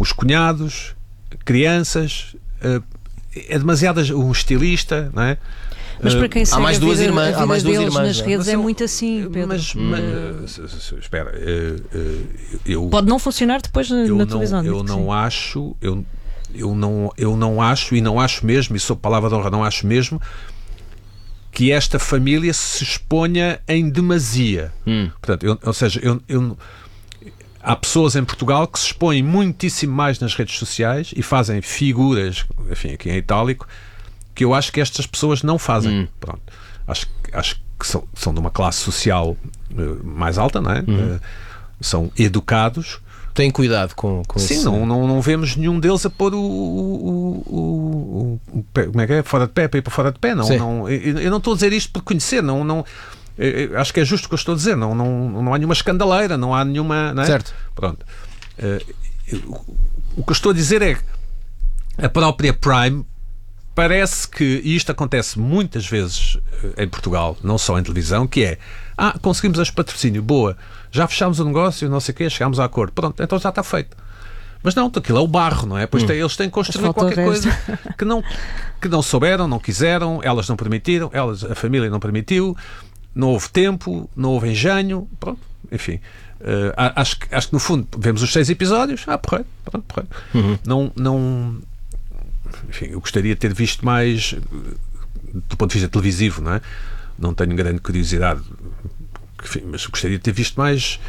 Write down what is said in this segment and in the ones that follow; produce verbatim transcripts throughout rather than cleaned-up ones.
os cunhados, crianças, uh, é demasiado um estilista, não é? Mas para quem segue há mais a duas vida, irmãs, a vida há mais duas deles irmãs, nas não é? redes Mas é eu- muito assim, Pedro. Mas, mas uh, espera, uh, uh, eu, Pode não funcionar depois na, eu na não, televisão. eu digo que não sim. acho, eu, eu, não, eu não acho e não acho mesmo, e sob palavra de honra, não acho mesmo que esta família se exponha em demasia. Hum. Portanto, eu, ou seja, eu, eu, há pessoas em Portugal que se expõem muitíssimo mais nas redes sociais e fazem figuras, enfim, aqui em itálico, que eu acho que estas pessoas não fazem. Hum. Pronto. Acho, acho que são, são de uma classe social uh, mais alta, não é? Uhum. Uh, são educados. Têm cuidado com, com Sim, esse... não, não, não vemos nenhum deles a pôr o, o, o, o, o pé, como é que é? Fora de pé, para ir para fora de pé. Não, não, eu, eu não estou a dizer isto por conhecer, não, não, eu, eu acho que é justo o que eu estou a dizer. Não, não, não há nenhuma escandaleira, não há nenhuma. Não é? Certo. Pronto. Uh, eu, o que eu estou a dizer é que a própria Prime parece que, e isto acontece muitas vezes uh, em Portugal, não só em televisão, que é: ah, conseguimos este patrocínio, boa, já fechámos o negócio, não sei o quê, chegámos a acordo, pronto, então já está feito. Mas não, aquilo é o barro, não é? Pois hum. tem, eles têm que construir Falta o qualquer resto. coisa que não, que não souberam, não quiseram, elas não permitiram, elas, a família não permitiu, não houve tempo, não houve engenho, pronto, enfim. Uh, acho, que, acho que no fundo vemos os seis episódios, ah, porreiro, pronto, porreiro. Uhum. Não, não, enfim, eu gostaria de ter visto mais do ponto de vista televisivo, não é? Não tenho grande curiosidade, enfim, mas gostaria de ter visto mais.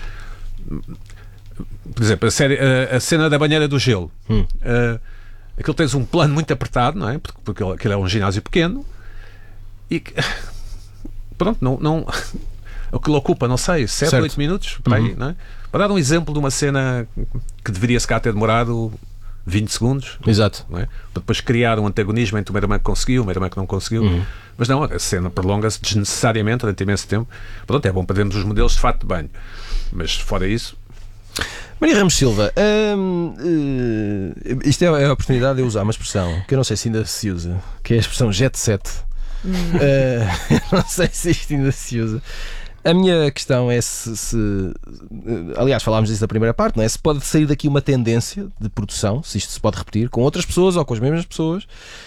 Por exemplo, a, série, a, a cena da banheira do gelo. Hum. Uh, aquilo tens um plano muito apertado, não é? Porque, porque aquilo é um ginásio pequeno e que, pronto, não, não aquilo ocupa, não sei, sete, Certo. oito minutos para aí, Uhum. não é? Para dar um exemplo de uma cena que deveria se cá ter demorado vinte segundos, Exato. não é? Para depois criar um antagonismo entre uma irmã que conseguiu, uma irmã que não conseguiu. Uhum. Mas não, a cena prolonga-se desnecessariamente durante imenso tempo. Pronto, é bom para vermos os modelos de fato de banho. Mas fora isso. Maria Ramos Silva, hum, uh, isto é a oportunidade de eu usar uma expressão que eu não sei se ainda se usa, que é a expressão jet set. Hum. Uh, não sei se isto ainda se usa. A minha questão é se, se aliás, falámos disso na primeira parte, não é? Se pode sair daqui uma tendência de produção, se isto se pode repetir com outras pessoas ou com as mesmas pessoas,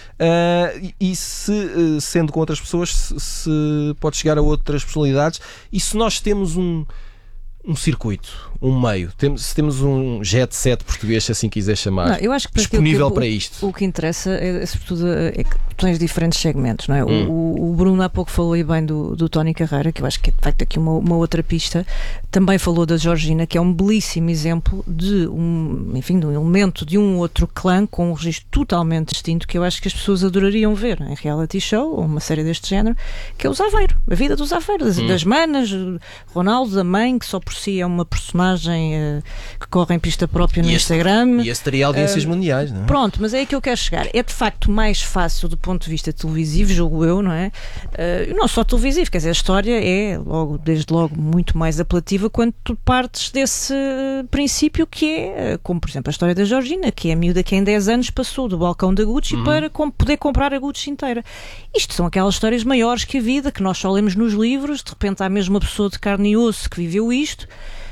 uh, e se, uh, sendo com outras pessoas, se, se pode chegar a outras personalidades, e se nós temos um um circuito, um meio, temos, se temos um jet set português, se assim quiser chamar, Não, eu acho que para disponível aquilo que, para o, isto. O que interessa é, é sobretudo é que tu tens diferentes segmentos, não é? Hum. O, o Bruno há pouco falou aí bem do, do Tony Carreira, que eu acho que vai ter aqui uma, uma outra pista. Também falou da Georgina, que é um belíssimo exemplo de um, enfim, de um elemento de um outro clã com um registro totalmente distinto, que eu acho que as pessoas adorariam ver em reality show ou uma série deste género, que é o Aveiro, a vida dos Aveiros, das, Hum. das manas, Ronaldo, a mãe, que só por si é uma personagem uh, que corre em pista própria no E esse- Instagram. E esse teria audiências Uh, mundiais, não é? Pronto, mas é aí que eu quero chegar. É de facto mais fácil do ponto de vista televisivo, julgo eu, não é? Uh, não só televisivo, quer dizer, a história é, logo, desde logo, muito mais apelativa quando tu partes desse uh, princípio que é, uh, como por exemplo a história da Georgina, que é a miúda que em dez anos passou do balcão da Gucci Uhum. para com- poder comprar a Gucci inteira. Isto são aquelas histórias maiores que a vida, que nós só lemos nos livros, de repente há mesmo uma pessoa de carne e osso que viveu isto.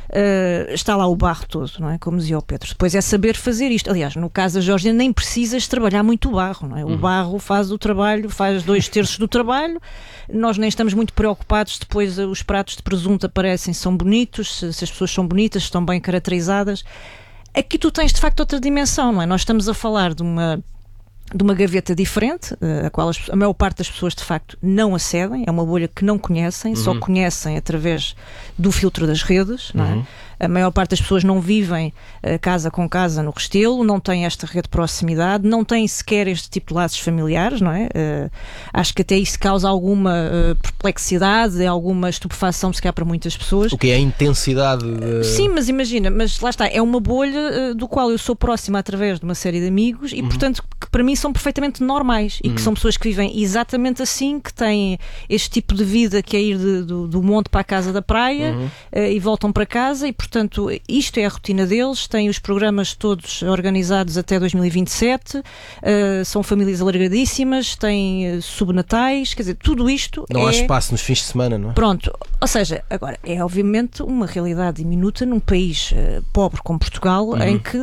Uh, está lá o barro todo, não é? Como dizia o Pedro. Depois é saber fazer isto. Aliás, no caso da Georgina, nem precisas trabalhar muito o barro, não é? O barro faz o trabalho, faz dois terços do trabalho. Nós nem estamos muito preocupados. Depois os pratos de presunto aparecem, são bonitos, se, se as pessoas são bonitas, estão bem caracterizadas. Aqui tu tens de facto outra dimensão, não é? Nós estamos a falar de uma de uma gaveta diferente, a qual as, a maior parte das pessoas de facto não acedem, é uma bolha que não conhecem, Uhum. só conhecem através do filtro das redes, não é? Uhum. A maior parte das pessoas não vivem uh, casa com casa no Restelo, não têm esta rede de proximidade, não têm sequer este tipo de laços familiares, não é? Uh, acho que até isso causa alguma uh, perplexidade, alguma estupefação, se calhar, para muitas pessoas. O que é a intensidade de... Sim, mas imagina, mas lá está, é uma bolha uh, do qual eu sou próxima através de uma série de amigos e, Uhum. portanto, que para mim são perfeitamente normais e Uhum. que são pessoas que vivem exatamente assim, que têm este tipo de vida que é ir de, do, do monte para a casa da praia Uhum. uh, e voltam para casa e, portanto, isto é a rotina deles, têm os programas todos organizados até dois mil e vinte e sete, uh, são famílias alargadíssimas, têm uh, subnatais, quer dizer, tudo isto Não há é... espaço nos fins de semana, não é? Pronto, ou seja, agora é obviamente uma realidade diminuta num país uh, pobre como Portugal, Uhum. em que uh,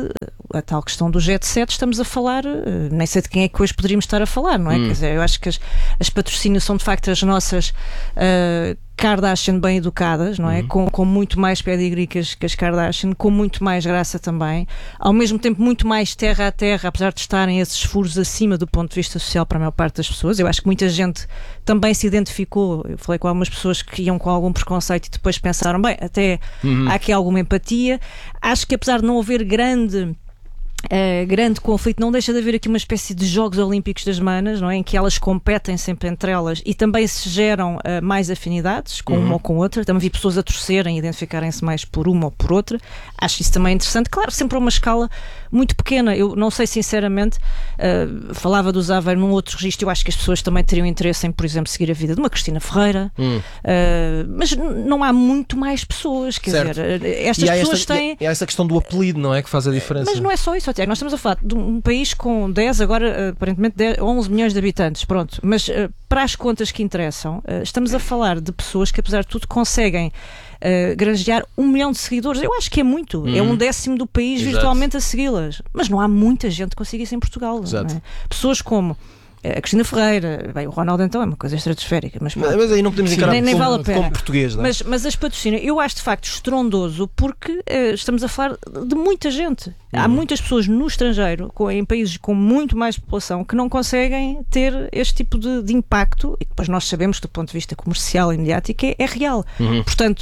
a tal questão do jet set, estamos a falar, nem sei de quem é que hoje poderíamos estar a falar, não é? Hum. Quer dizer, eu acho que as, as patrocínios são de facto as nossas uh, Kardashian bem educadas, não é? Uhum. Com, com muito mais pedigree que as, que as Kardashian, com muito mais graça também, ao mesmo tempo muito mais terra a terra, apesar de estarem esses furos acima do ponto de vista social para a maior parte das pessoas. Eu acho que muita gente também se identificou, eu falei com algumas pessoas que iam com algum preconceito e depois pensaram, bem, até uhum. há aqui alguma empatia. Acho que apesar de não haver grande... Uh, grande conflito, não deixa de haver aqui uma espécie de Jogos Olímpicos das Manas, não é? Em que elas competem sempre entre elas e também se geram uh, mais afinidades com uhum. uma ou com outra. Também vi pessoas a torcerem e identificarem-se mais por uma ou por outra. Acho isso também interessante. Claro, sempre a uma escala muito pequena. Eu não sei sinceramente, uh, falava do Aveiro num outro registro, eu acho que as pessoas também teriam interesse em, por exemplo, seguir a vida de uma Cristina Ferreira, uhum. uh, mas não há muito mais pessoas, quer certo. dizer, estas e pessoas esta, têm... E há essa questão do apelido, não é? Que faz a diferença. Mas não é só isso. Nós estamos a falar de um país com dez, agora aparentemente dez, onze milhões de habitantes, pronto, mas uh, para as contas que interessam, uh, estamos a falar de pessoas que apesar de tudo conseguem uh, granjear um milhão de seguidores. Eu acho que é muito, hum. é um décimo do país Exato. virtualmente a segui-las, mas não há muita gente que consiga isso em Portugal. Não é? Pessoas como a Cristina Ferreira, bem, o Ronaldo então é uma coisa estratosférica, mas, mas, mas aí não podemos encarar nem, nem como, vale a pena. como português, não é? Mas, mas as patrocínios, eu acho de facto estrondoso porque uh, estamos a falar de muita gente. Uhum. Há muitas pessoas no estrangeiro, com, em países com muito mais população, que não conseguem ter este tipo de, de impacto, e depois nós sabemos que do ponto de vista comercial e mediático é, é real. Uhum. Portanto,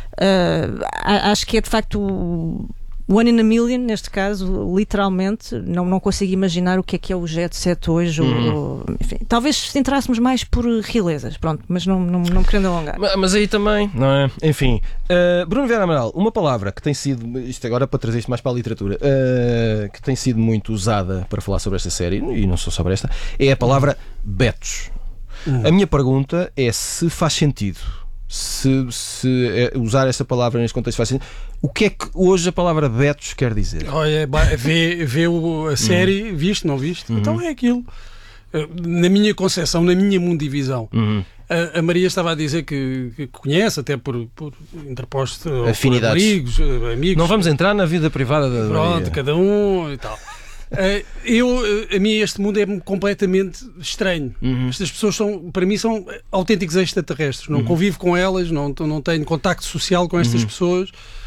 uh, acho que é de facto one in a million, neste caso, literalmente, não, não consigo imaginar o que é que é o jet set hoje. Uhum. Ou, enfim, talvez entrássemos mais por realezas, pronto, mas não, não, não querendo alongar. Mas, mas aí também, não é? Enfim, uh, Bruno Vieira Amaral, uma palavra que tem sido, isto agora para trazer isto mais para a literatura, uh, que tem sido muito usada para falar sobre esta série, e não só sobre esta, é a palavra betos. Uhum. A minha pergunta é se faz sentido. Se, se usar essa palavra neste contexto faz sentido. O que é que hoje a palavra betos quer dizer? Olha, vê, vê a série, uhum. viste, não viste? Uhum. Então é aquilo. Na minha concepção, na minha mundivisão. Uhum. A, a Maria estava a dizer que, que conhece, até por, por interposto afinidades. Amigos, amigos. Não vamos entrar na vida privada da Pronto, Maria. cada um e tal. Uh, eu, a mim este mundo é completamente estranho. Uhum. Estas pessoas são, para mim, são autênticos extraterrestres. Não uhum. convivo com elas, não, não tenho contacto social com estas uhum. pessoas.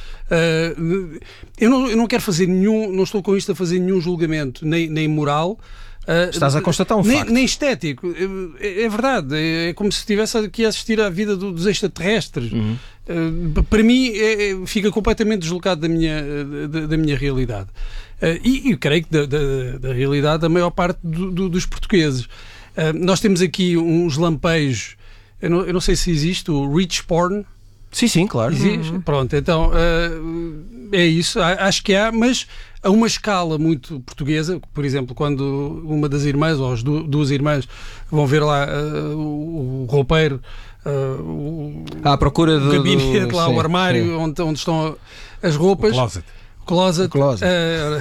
Uh, eu, não, eu não quero fazer nenhum, não estou com isto a fazer nenhum julgamento, nem, nem moral. Uh, Estás a constatar um nem, facto. Nem estético. É, é verdade. É, é como se estivesse aqui a assistir à vida do, dos extraterrestres. Uhum. Uh, para mim, é, é, fica completamente deslocado da minha, da, da minha realidade. Uh, e eu creio que da, da, da realidade da maior parte do, do, dos portugueses. Uh, nós temos aqui uns lampejos. Eu não, eu não sei se existe o rich porn. Sim, sim, claro. Existe? Uhum. Pronto, então uh, é isso. Acho que há, mas a uma escala muito portuguesa. Por exemplo, quando uma das irmãs ou as duas irmãs vão ver lá uh, o, o roupeiro, uh, o, à procura do gabinete, do... lá sim, o armário onde, onde estão as roupas. O closet. Closet. closet. Uh,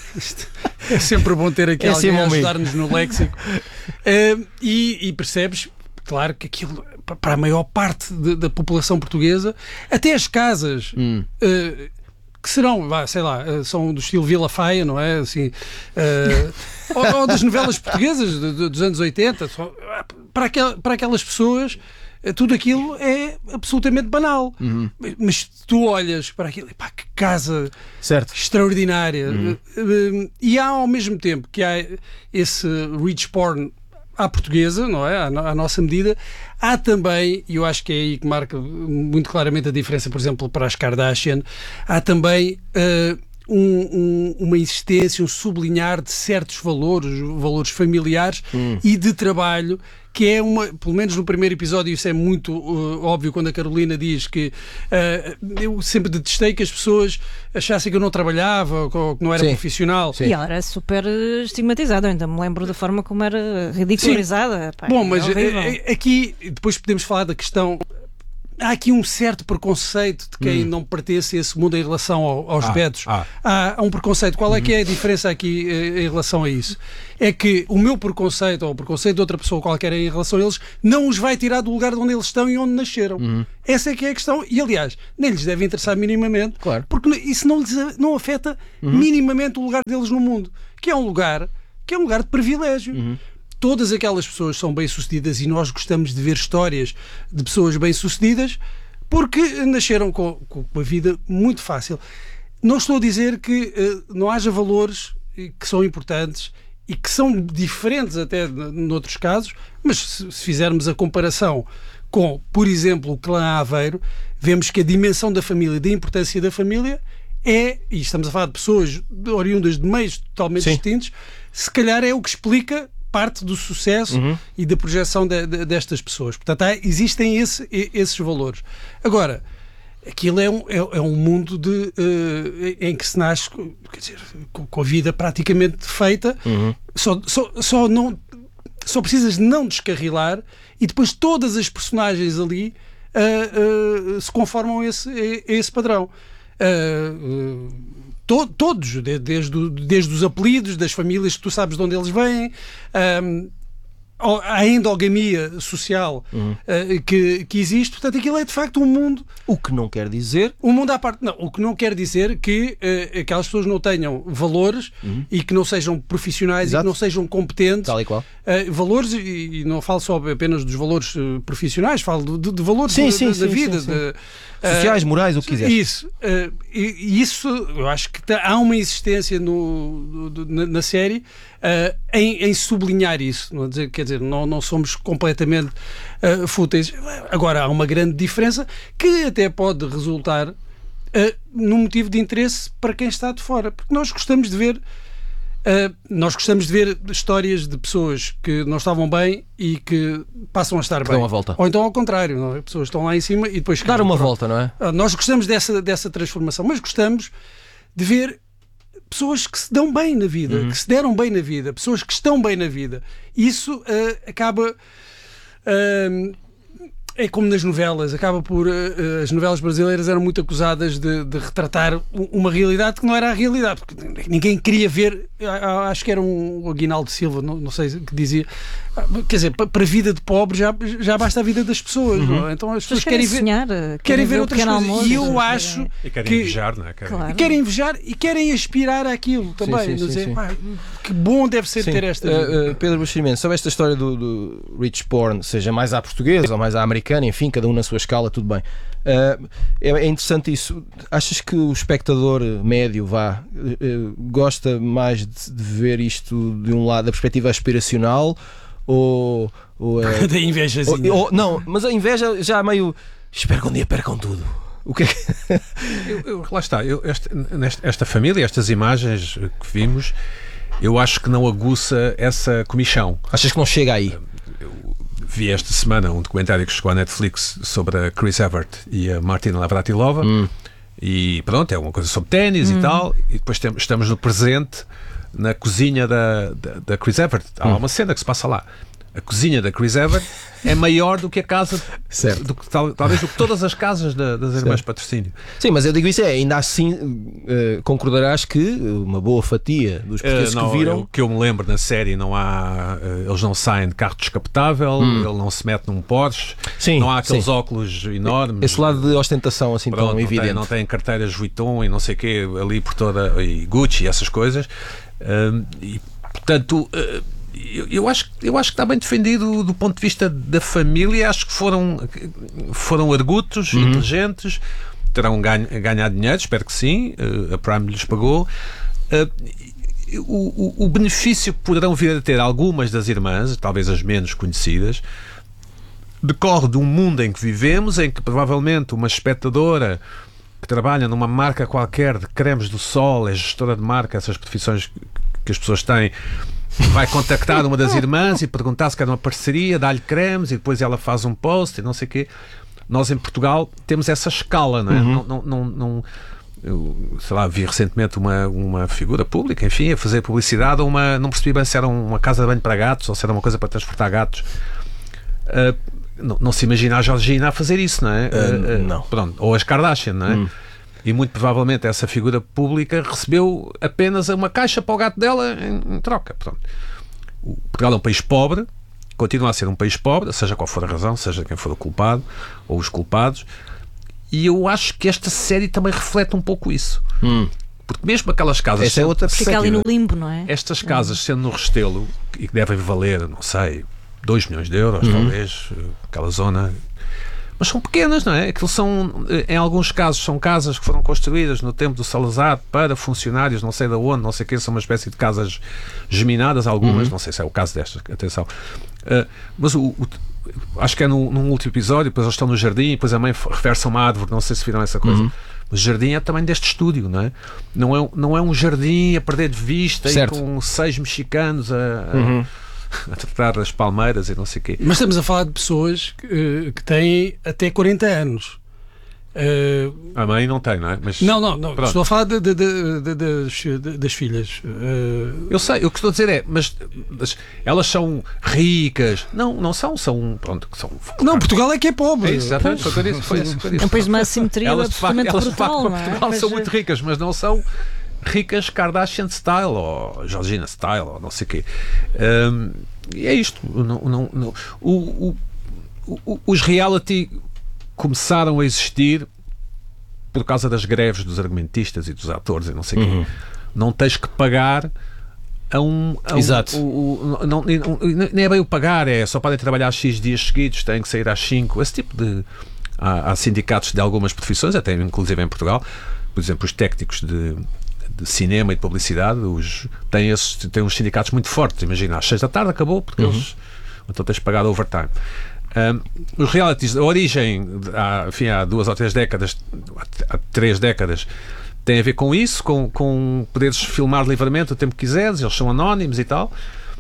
é sempre bom ter aqui é alguém a assim, ajudar-nos no léxico. Uh, e, e percebes, claro, que aquilo, para a maior parte de, da população portuguesa, até as casas, hum. uh, que serão, vá, sei lá, uh, são do estilo Vila Faia, não é? Assim, uh, ou, ou das novelas portuguesas de, de, dos anos oitenta, para, aquel, para aquelas pessoas. Tudo aquilo é absolutamente banal. Uhum. Mas se tu olhas para aquilo, pá, que casa certo. extraordinária. Uhum. E há ao mesmo tempo que há esse rich porn à portuguesa, não é? À, à nossa medida, há também, e eu acho que é aí que marca muito claramente a diferença, por exemplo, para as Kardashian, há também uh, um, um, uma existência, um sublinhar de certos valores, valores familiares uhum. e de trabalho, que é uma, pelo menos no primeiro episódio, isso é muito uh, óbvio quando a Carolina diz que uh, eu sempre detestei que as pessoas achassem que eu não trabalhava ou que não era Sim. profissional. Sim. E ela era super estigmatizada, eu ainda me lembro da forma como era ridicularizada. Pá, Bom, mas é aqui depois podemos falar da questão há aqui um certo preconceito de quem hum. não pertence a esse mundo em relação ao, aos ah, betos. Ah. Há, há um preconceito. Qual é que é a diferença aqui eh, em relação a isso? É que o meu preconceito, ou o preconceito de outra pessoa qualquer em relação a eles, não os vai tirar do lugar de onde eles estão e onde nasceram. Uhum. Essa é que é a questão. E, aliás, nem lhes deve interessar minimamente, Claro. porque isso não, lhes, não afeta Uhum. minimamente o lugar deles no mundo, que é um lugar, que é um lugar de privilégio. Uhum. Todas aquelas pessoas são bem-sucedidas e nós gostamos de ver histórias de pessoas bem-sucedidas porque nasceram com, com uma vida muito fácil. Não estou a dizer que uh, não haja valores que são importantes e que são diferentes até noutros casos, mas se, se fizermos a comparação com, por exemplo, o clã Aveiro, vemos que a dimensão da família, da importância da família é, e estamos a falar de pessoas oriundas de meios totalmente Sim. distintos, se calhar é o que explica parte do sucesso uhum. e da projeção de, de, destas pessoas. Portanto, há, existem esse, esses valores. Agora, aquilo é um, é, é um mundo de, uh, em que se nasce, quer dizer, com, com a vida praticamente feita, uhum. só, só, só, não, só precisas de não descarrilar e depois todas as personagens ali uh, uh, se conformam a esse, a esse padrão. Uh, uh, To, todos, desde, desde os apelidos das famílias que tu sabes de onde eles vêm, um, a endogamia social uhum. uh, que, que existe. Portanto, aquilo é de facto um mundo. O que não quer dizer. Um mundo à parte. Não, o que não quer dizer que uh, aquelas pessoas não tenham valores uhum. e que não sejam profissionais Exato. e que não sejam competentes. Tal e qual. Uh, valores, e, e não falo só apenas dos valores uh, profissionais, falo de, de valores sim, da, sim, da sim, vida. sim, sim. De, sociais, morais, o que quiser. Isso. Uh, e, e isso, eu acho que tá, há uma insistência no, no, na, na série uh, em, em sublinhar isso. Não dizer, quer dizer, não, não somos completamente uh, fúteis. Agora, há uma grande diferença que até pode resultar uh, num motivo de interesse para quem está de fora. Porque nós gostamos de ver Uh, nós gostamos de ver histórias de pessoas que não estavam bem e que passam a estar que bem. dão a volta. Ou então ao contrário, não é? Pessoas estão lá em cima e depois... Dar uma volta, não é? Uh, nós gostamos dessa, dessa transformação, mas gostamos de ver pessoas que se dão bem na vida, uhum. que se deram bem na vida, pessoas que estão bem na vida. Isso uh, acaba... Uh, é como nas novelas, acaba por... Uh, as novelas brasileiras eram muito acusadas de, de retratar uma realidade que não era a realidade, porque ninguém queria ver, acho que era um Aguinaldo Silva, não, não sei, que dizia, quer dizer, para a vida de pobre já, já basta a vida das pessoas, uhum. não é? Então as pessoas querem, querem ver, sonhar, querem, querem ver outras coisas, almoço, e eu acho e querem que, invejar, não é? Querem, claro. querem invejar e querem aspirar àquilo também, sim, sim, dizer, sim. Ah, que bom deve ser sim. ter esta vida. Uh, uh, Pedro Buxerimentos, sobre esta história do, do rich porn, seja mais à portuguesa ou mais à americana, enfim, cada um na sua escala, tudo bem. Uh, é, é interessante isso. Achas que o espectador médio, vá, uh, gosta mais de, de ver isto de um lado, da perspectiva aspiracional ou... ou uh, Da invejazinha. ou, ou, não, mas a inveja já meio... Espero que um dia percam tudo. O que é que... eu, eu, lá está, eu, esta, nesta, esta família, estas imagens que vimos, eu acho que não aguça essa comichão. Achas que não chega aí? Eu vi esta semana um documentário que chegou à Netflix sobre a Chris Evert e a Martina Navratilova, hum. e pronto, é uma coisa sobre ténis hum. e tal, e depois temos, estamos no presente, na cozinha da, da, da Chris Evert. Há hum. uma cena que se passa lá. A cozinha da Chris Evert é maior do que a casa, certo. do que, tal, talvez do que todas as casas da, das irmãs certo. Patrocínio. Sim, mas eu digo isso, é, ainda assim uh, concordarás que uma boa fatia dos portugueses uh, não, que viram... O que eu me lembro na série, não há, uh, eles não saem de carro descapotável, hum. ele não se mete num Porsche, sim, não há aqueles sim. óculos enormes. Esse lado de ostentação assim pronto, tão não evidente. Tem, não tem carteiras Vuitton e não sei o quê ali por toda... e Gucci e essas coisas. Uh, e, portanto... Uh, Eu, eu, acho, eu acho que está bem defendido do ponto de vista da família. Acho que foram, foram argutos, uhum. inteligentes, terão ganho, ganhado dinheiro, espero que sim. Uh, a Prime lhes pagou. Uh, o, o, o benefício que poderão vir a ter algumas das irmãs, talvez as menos conhecidas, decorre de um mundo em que vivemos, em que provavelmente uma espectadora que trabalha numa marca qualquer de cremes do sol, é gestora de marca, essas profissões que as pessoas têm, vai contactar uma das irmãs e perguntar se quer uma parceria, dá-lhe cremes e depois ela faz um post e não sei o quê. Nós em Portugal temos essa escala, não é? Uhum. Não, não, não, não, eu, sei lá, vi recentemente uma, uma figura pública, enfim, a fazer publicidade a uma, não percebi bem se era uma casa de banho para gatos ou se era uma coisa para transportar gatos. Uh, não, não se imagina a Georgina a fazer isso, não é? Uh, uh, não. Pronto, ou as Kardashian, não é? Hum. E muito provavelmente essa figura pública recebeu apenas uma caixa para o gato dela em, em troca. Pronto. O Portugal é um país pobre, continua a ser um país pobre, seja qual for a razão, seja quem for o culpado ou os culpados, e eu acho que esta série também reflete um pouco isso. Hum. Porque mesmo aquelas casas... Essa é outra fica ali no limbo, não é? Estas casas, sendo no Restelo, e que devem valer, não sei, dois milhões de euros, uhum. talvez, aquela zona... Mas são pequenas, não é? Aquilo são, em alguns casos, são casas que foram construídas no tempo do Salazar para funcionários, não sei de onde, não sei o que, são uma espécie de casas geminadas, algumas, uhum. não sei se é o caso destas, atenção. Uh, mas o, o, acho que é no, num último episódio, depois eles estão no jardim, depois a mãe refere-se a uma árvore, não sei se viram essa coisa. Uhum. Mas o jardim é também deste estúdio, não é? Não é, não é um jardim a perder de vista certo. E com seis mexicanos a... a uhum. a tratar das palmeiras e não sei o quê. Mas estamos a falar de pessoas que, que têm até quarenta anos. Uh... A mãe não tem, não é? Mas, não, não, não. Estou a falar de, de, de, de, de, de, das filhas. Uh... Eu sei, o que estou a dizer é, mas, mas elas são ricas. Não, não são, são, pronto, são... Não, Portugal é que é pobre. É, exatamente, foi o que eu disse. Foi isso que eu disse. É um país de uma assimetria absolutamente elas, brutal, elas, Portugal não é? são muito ricas, mas não são ricas Kardashian style ou Georgina style ou não sei o quê. Um, e é isto. Não, não, não. O, o, o, os reality começaram a existir por causa das greves dos argumentistas e dos atores e não sei o uhum. quê. Não tens que pagar a um... A Exato. Um, o, o, não, nem é bem o pagar, é só podem trabalhar X dias seguidos, têm que sair às cinco. Esse tipo de... Há, há sindicatos de algumas profissões, até inclusive em Portugal, por exemplo, os técnicos de... de cinema e de publicidade, os, têm, esses, têm uns sindicatos muito fortes. Imagina, às seis da tarde acabou, porque uhum. eles então tens pagado overtime. Um, os realities, a origem, há, enfim, há duas ou três décadas, há três décadas, tem a ver com isso, com, com poderes filmar livremente o tempo que quiseres, eles são anónimos e tal.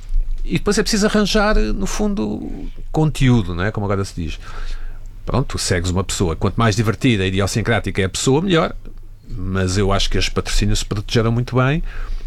E depois é preciso arranjar, no fundo, conteúdo, não é? Como agora se diz. Pronto, tu segues uma pessoa, quanto mais divertida e idiosincrática é a pessoa, melhor. Mas eu acho que os patrocínios se protegeram muito bem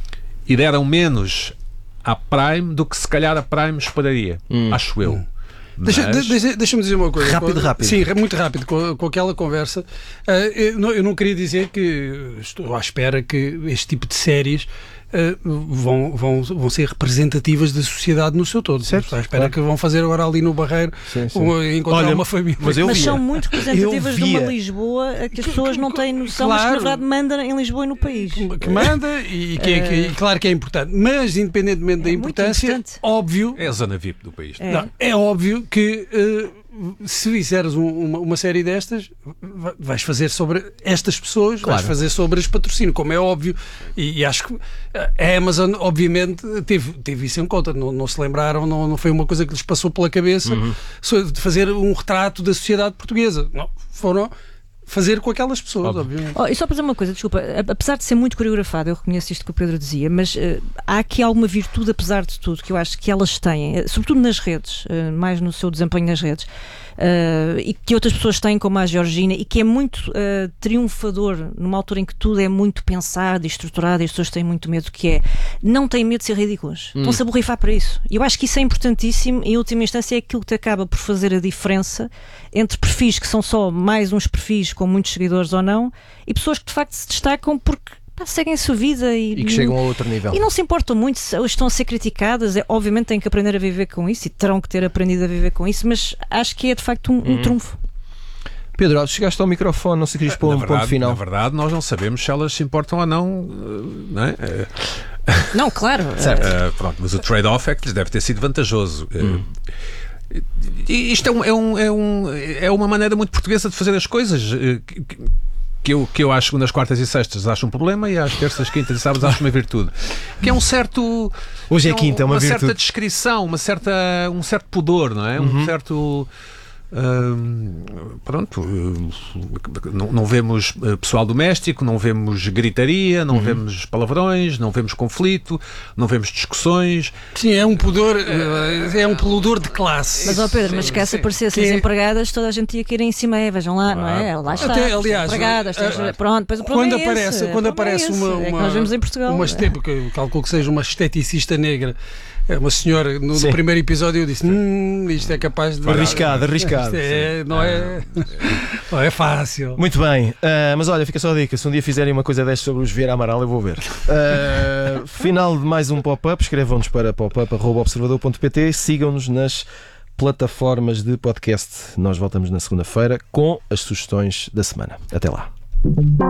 e deram menos à Prime do que se calhar a Prime esperaria, hum. acho eu. Hum. Mas... Deixa, deixa, deixa-me dizer uma coisa. Rápido, com, rápido. Sim, muito rápido, com, com aquela conversa. Uh, eu, não, eu não queria dizer que estou à espera que este tipo de séries Uh, vão, vão, vão ser representativas da sociedade no seu todo. Certo? À espera claro. Que vão fazer agora ali no Barreiro sim, sim. Um, encontrar Olha, uma família. Mas, mas são muito representativas de uma Lisboa que as pessoas não têm noção, claro. Mas que na verdade manda em Lisboa e no país. Que manda e que, é, que claro que é importante. Mas independentemente é da importância, óbvio. É a zona V I P do país. É, não, é óbvio que uh, se fizeres um, uma, uma série destas, vais fazer sobre estas pessoas, claro. Vais fazer sobre as patrocínios, como é óbvio, e, e acho que a Amazon, obviamente, teve, teve isso em conta, não, não se lembraram, não, não foi uma coisa que lhes passou pela cabeça uhum. de fazer um retrato da sociedade portuguesa. Não, foram fazer com aquelas pessoas, Óbvio. Obviamente. Oh, e só para dizer uma coisa, desculpa, apesar de ser muito coreografado, eu reconheço isto que o Pedro dizia, mas uh, há aqui alguma virtude, apesar de tudo, que eu acho que elas têm, sobretudo nas redes, uh, mais no seu desempenho nas redes, uh, e que outras pessoas têm, como a Georgina, e que é muito uh, triunfador numa altura em que tudo é muito pensado e estruturado e as pessoas têm muito medo, que é, não têm medo de ser ridículas, hum. estão-se a borrifar para isso. E eu acho que isso é importantíssimo, em última instância é aquilo que te acaba por fazer a diferença entre perfis que são só mais uns perfis com muitos seguidores ou não, e pessoas que de facto se destacam porque pá, seguem a sua vida e, e que chegam a outro nível. E não se importam muito se estão a ser criticadas. É, obviamente têm que aprender a viver com isso e terão que ter aprendido a viver com isso, mas acho que é de facto um, um trunfo. Pedro, chegaste ao microfone, não sei se queres pôr um verdade, ponto final. Na verdade, nós não sabemos se elas se importam ou não, não é? Não, claro. Certo. Uh, pronto, mas o trade-off é que lhes deve ter sido vantajoso. Hum. E isto é, um, é, um, é, um, é uma maneira muito portuguesa de fazer as coisas, que, que, eu, que eu às segundas, quartas e sextas acho um problema e às terças, quintas e sábados acho uma virtude, que é um certo hoje é quinta, é uma, uma virtude. certa descrição, uma certa, um certo pudor, não é? Um uhum. certo Hum, pronto, não, não vemos pessoal doméstico, não vemos gritaria, não uhum. vemos palavrões, não vemos conflito, não vemos discussões. Sim, é um pudor, é um pudor de classe. Mas ó Pedro, mas que se aparecessem as empregadas, toda a gente ia querer em cima, é, vejam lá, não é? Lá está, até, aliás, empregadas, uh, pronto, depois o quando problema aparece, é esse, quando aparece é uma, uma, é que nós vemos em Portugal, uma é. este, calculo que seja uma esteticista negra uma senhora no, no primeiro episódio eu disse, hum, isto é capaz de... Arriscado, arriscado. Isto é, não, é, não é fácil. Muito bem, uh, mas olha, fica só a dica, se um dia fizerem uma coisa destas sobre os Vieira Amaral, eu vou ver. Uh, final de mais um pop-up, escrevam-nos para pop-up arroba observador ponto pt, sigam-nos nas plataformas de podcast. Nós voltamos na segunda-feira com as sugestões da semana. Até lá.